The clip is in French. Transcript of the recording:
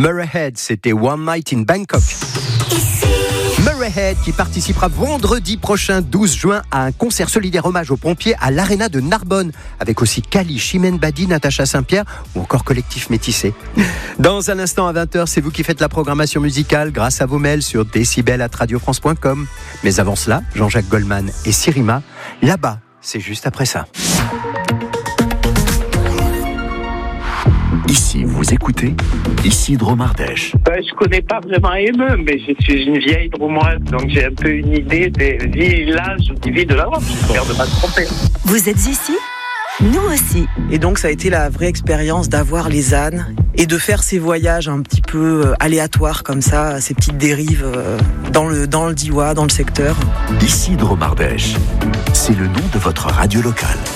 Murray Head, c'était One Night in Bangkok. Murray Head qui participera vendredi prochain 12 juin à un concert solidaire hommage aux pompiers à l'Arena de Narbonne, avec aussi Kali, Chimène Badi, Natacha Saint-Pierre ou encore Collectif Métissé. Dans un instant à 20h, c'est vous qui faites la programmation musicale grâce à vos mails sur decibel@radiofrance.com. Mais avant cela, Jean-Jacques Goldman et Sirima, là-bas, c'est juste après ça. Ici, vous écoutez Ici Dromardèche. Je connais pas vraiment Émeu, mais je suis une vieille dromoise, donc j'ai un peu une idée des villages ou des villes de la Drôme. J'espère de pas me tromper. Vous êtes ici ? Nous aussi. Et donc ça a été la vraie expérience d'avoir les ânes et de faire ces voyages un petit peu aléatoires comme ça, ces petites dérives dans le Diois, dans le secteur. Ici Dromardèche, c'est le nom de votre radio locale.